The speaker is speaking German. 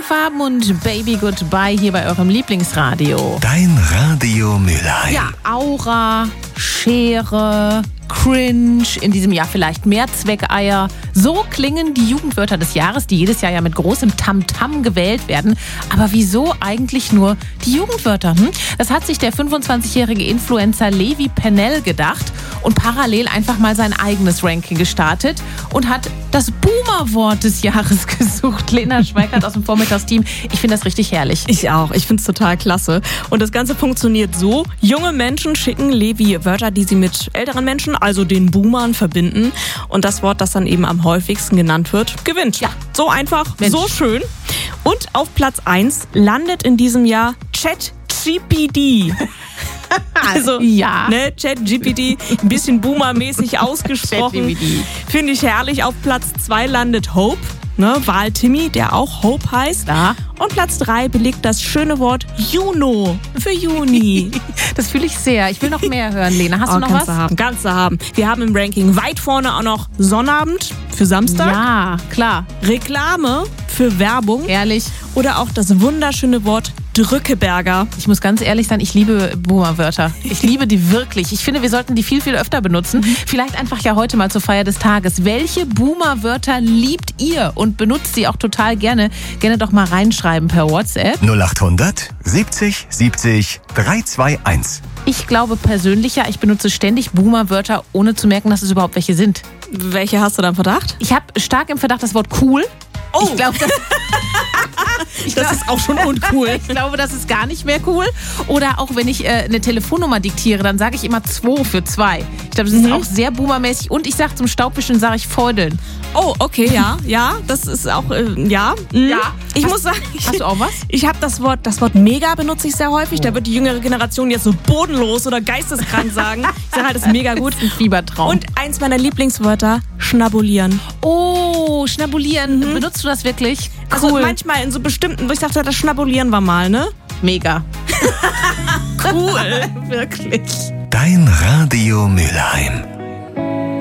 Regenfarben und Baby Goodbye hier bei eurem Lieblingsradio. Dein Radio Mülheim. Ja, Aura, Schere, Cringe, in diesem Jahr vielleicht Mehrzweckeier. So klingen die Jugendwörter des Jahres, die jedes Jahr ja mit großem Tamtam gewählt werden. Aber wieso eigentlich nur die Jugendwörter? Das hat sich der 25-jährige Influencer Levi Pennell gedacht und parallel einfach mal sein eigenes Ranking gestartet und hat das Boomer-Wort des Jahres gesucht. Lena Schweikart aus dem Vormittagsteam. Ich finde das richtig herrlich. Ich auch. Ich finde es total klasse. Und das Ganze funktioniert so. Junge Menschen schicken Levi Wörter, die sie mit älteren Menschen, also den Boomern, verbinden. Und das Wort, das dann eben am häufigsten genannt wird, gewinnt. Ja, so einfach, Mensch. So schön. Und auf Platz 1 landet in diesem Jahr ChatGPT. Also, ja. ChatGPT, ein bisschen boomermäßig ausgesprochen. Finde ich herrlich. Auf Platz 2 landet Hope. Wahl-Timmy, der auch Hope heißt. Ja. Und Platz 3 belegt das schöne Wort Juno für Juni. Das fühle ich sehr. Ich will noch mehr hören, Lena. Hast du noch was? Kannst du haben. Wir haben im Ranking weit vorne auch noch Sonnabend für Samstag. Ja, klar. Reklame für Werbung. Ehrlich. Oder auch das wunderschöne Wort Drückeberger. Ich muss ganz ehrlich sein, ich liebe Boomer-Wörter. Ich liebe die wirklich. Ich finde, wir sollten die viel, viel öfter benutzen. Vielleicht einfach ja heute mal zur Feier des Tages. Welche Boomer-Wörter liebt ihr und benutzt sie auch total gerne? Gerne doch mal reinschreiben per WhatsApp. 0800 70 70 321. Ich glaube persönlich ja, ich benutze ständig Boomer-Wörter, ohne zu merken, dass es überhaupt welche sind. Welche hast du dann Verdacht? Ich habe stark im Verdacht das Wort cool. Oh. Ich glaube, das ist auch schon uncool. Ich glaube, das ist gar nicht mehr cool. Oder auch wenn ich eine Telefonnummer diktiere, dann sage ich immer 2 für 2. Ich glaube, das ist auch sehr boomermäßig. Und ich sage zum Staubwischen, sage ich Feudeln. Oh, okay, ja, das ist auch, ja. Ich muss sagen, hast du auch was? Ich habe das Wort mega benutze ich sehr häufig. Da wird die jüngere Generation jetzt so bodenlos oder geisteskrank sagen. Ich sage halt, das ist mega gut. Ein Fiebertraum. Und eins meiner Lieblingswörter, schnabulieren. Oh, schnabulieren. Benutzt du das wirklich? Cool. Also manchmal in so bestimmten, wo ich dachte, das schnabulieren wir mal, ne? Mega. Cool. Wirklich. Dein Radio Mülheim.